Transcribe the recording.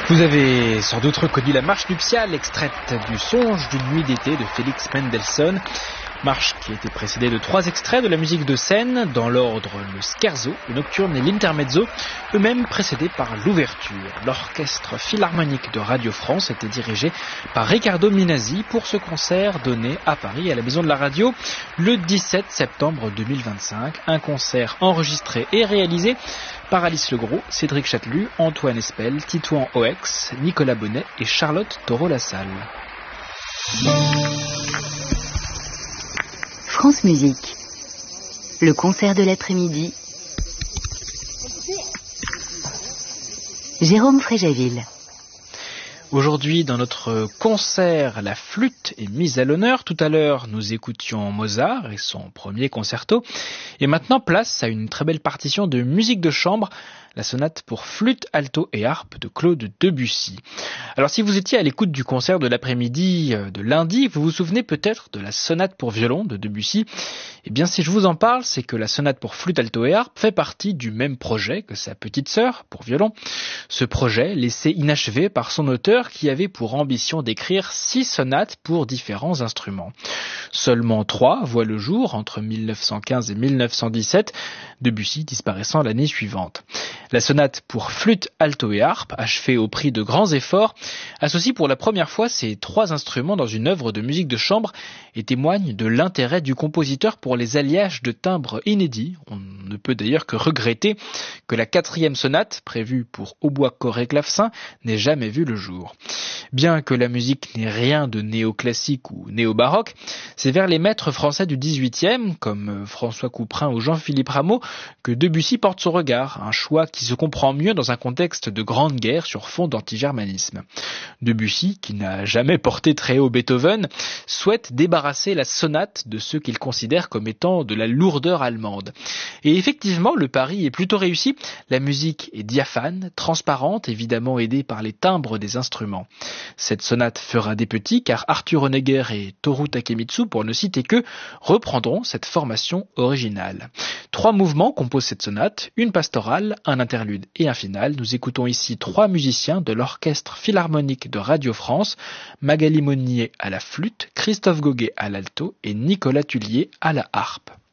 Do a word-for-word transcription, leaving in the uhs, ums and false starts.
Vous avez sans doute reconnu la marche nuptiale extraite du Songe d'une nuit d'été de Félix Mendelssohn. Marche qui a été précédée de trois extraits de la musique de scène, dans l'ordre le scherzo, le nocturne et l'intermezzo, eux-mêmes précédés par l'ouverture. L'orchestre philharmonique de Radio France était dirigé par Riccardo Minasi pour ce concert donné à Paris à la Maison de la Radio le dix-sept septembre deux mille vingt-cinq. Un concert enregistré et réalisé par Alice Legros, Cédric Chatelus, Antoine Espel, Titouan Oex, Nicolas Bonnet et Charlotte Taureau-Lassalle. France Musique, le concert de l'après-midi, Jérôme Fréjaville. Aujourd'hui, dans notre concert, la flûte est mise à l'honneur. Tout à l'heure, nous écoutions Mozart et son premier concerto. Et maintenant, place à une très belle partition de musique de chambre, la sonate pour flûte, alto et harpe de Claude Debussy. Alors, si vous étiez à l'écoute du concert de l'après-midi de lundi, vous vous souvenez peut-être de la sonate pour violon de Debussy. Eh bien, si je vous en parle, c'est que la sonate pour flûte, alto et harpe fait partie du même projet que sa petite sœur pour violon. Ce projet, laissé inachevé par son auteur, qui avait pour ambition d'écrire six sonates pour différents instruments. Seulement trois voient le jour entre mille neuf cent quinze et mille neuf cent dix-sept, Debussy disparaissant l'année suivante. La sonate pour flûte, alto et harpe, achevée au prix de grands efforts, associe pour la première fois ces trois instruments dans une œuvre de musique de chambre et témoigne de l'intérêt du compositeur pour les alliages de timbres inédits. On ne peut d'ailleurs que regretter que la quatrième sonate, prévue pour hautbois, cor et clavecin, n'ait jamais vu le jour. Bien que la musique n'ait rien de néoclassique ou néo-baroque, c'est vers les maîtres français du dix-huitième, comme François Couperin ou Jean-Philippe Rameau, que Debussy porte son regard, un choix qui se comprend mieux dans un contexte de grande guerre sur fond d'antigermanisme. Debussy, qui n'a jamais porté très haut Beethoven, souhaite débarrasser la sonate de ce qu'il considère comme étant de la lourdeur allemande. Et effectivement, le pari est plutôt réussi. La musique est diaphane, transparente, évidemment aidée par les timbres des instruments. Cette sonate fera des petits, car Arthur Honegger et Toru Takemitsu, pour ne citer que, reprendront cette formation originale. Trois mouvements composent cette sonate, une pastorale, un interlude et un final. Nous écoutons ici trois musiciens de l'orchestre philharmonique de Radio France, Magali Monnier à la flûte, Christophe Goguet à l'alto et Nicolas Tullier à la harpe.